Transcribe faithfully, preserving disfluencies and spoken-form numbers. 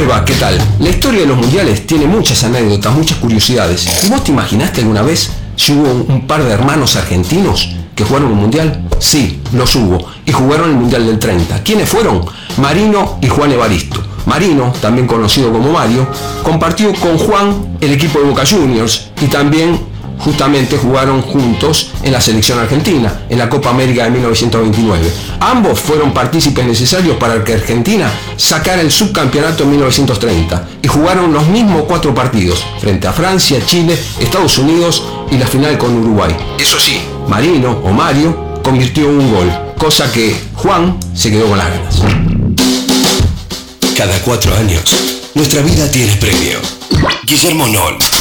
les va? ¿Qué tal? La historia de los mundiales tiene muchas anécdotas, muchas curiosidades. ¿Y vos te imaginaste alguna vez si hubo un par de hermanos argentinos que jugaron un mundial? Sí, los hubo, y jugaron el mundial del treinta. ¿Quiénes fueron? Marino y Juan Evaristo. Marino, también conocido como Mario, compartió con Juan el equipo de Boca Juniors y también justamente jugaron juntos en la selección argentina, en la Copa América de mil novecientos veintinueve. Ambos fueron partícipes necesarios para que Argentina sacara el subcampeonato en mil novecientos treinta y jugaron los mismos cuatro partidos, frente a Francia, Chile, Estados Unidos y la final con Uruguay. Eso sí, Marino o Mario convirtió un gol, cosa que Juan se quedó con las ganas. Cada cuatro años, nuestra vida tiene premio. Guillermo Noll.